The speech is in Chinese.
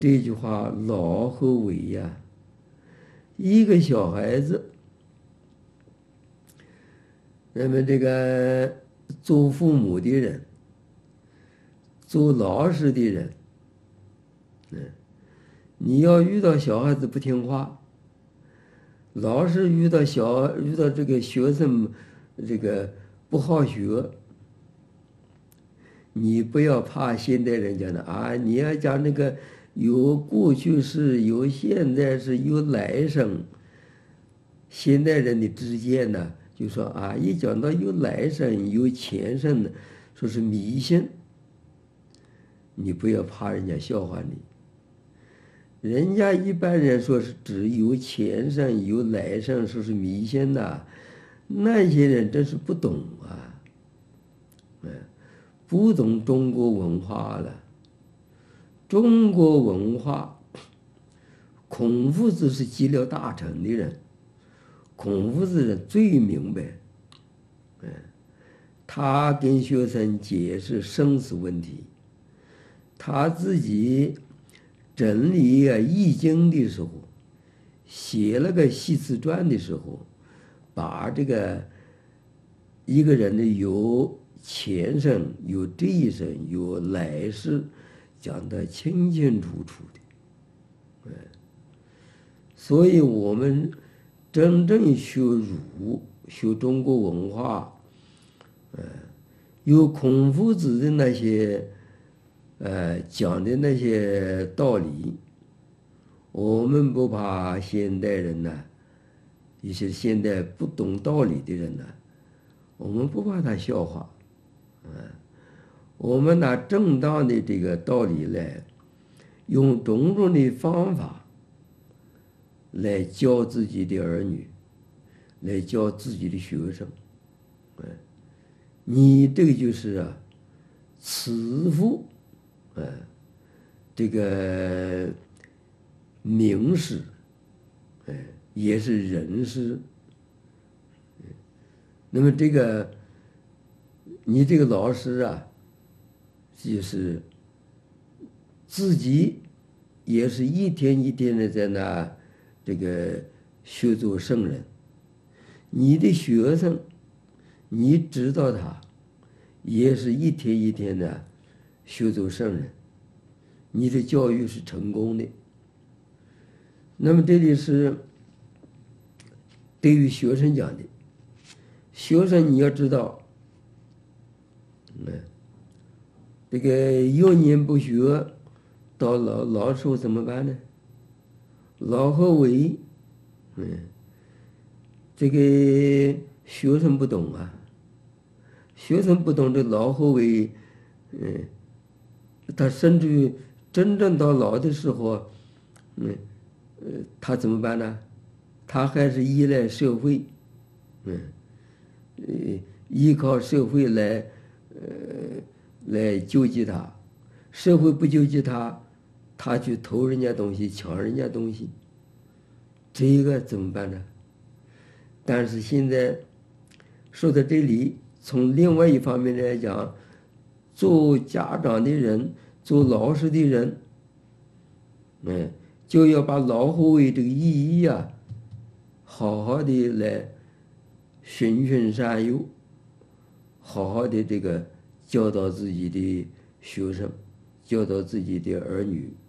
这句话老和为呀，一个小孩子，那么这个做父母的人，做老师的人，你要遇到小孩子不听话，老师遇到这个学生，这个不好学，你不要怕现代人讲的啊，你要讲那个有过去式，有现在式，有来生。现代人的之间呢，就说啊，一讲到有来生、有前生的，说是迷信，你不要怕人家笑话你。人家一般人说是只有前生有来生，说是迷信呐，那些人真是不懂啊，不懂中国文化了。中国文化，孔夫子是集了大成的人，孔夫子人最明白，他跟学生解释生死问题，他自己整理易经的时候，写了个系辞传的时候，把这个一个人的有前生、有这一生、有来世，讲得清清楚楚的。所以我们真正学儒、学中国文化，有孔夫子的那些讲的那些道理，我们不怕现代人呢，一些现代不懂道理的人呢，我们不怕他笑话，我们拿正当的这个道理来，用种种的方法来教自己的儿女，来教自己的学生，你这个就是慈父，这个名师，也是人师。那么这个你这个老师啊，就是自己也是一天一天的在那这个学做圣人。你的学生，你知道他，也是一天一天的学做圣人。你的教育是成功的。那么这里是对于学生讲的，学生你要知道，这个幼年不学，到老时候怎么办呢？老和为，这个学生不懂啊，学生不懂这老和为，他甚至于真正到老的时候，他怎么办呢？他还是依赖社会，依靠社会来救济他，社会不救济他，他去偷人家东西，抢人家东西，这个怎么办呢？但是现在说到这里，从另外一方面来讲，做家长的人，做老师的人，就要把老和为这个意义啊，好好的来循循善诱，好好的这个教导自己的学生，教导自己的儿女。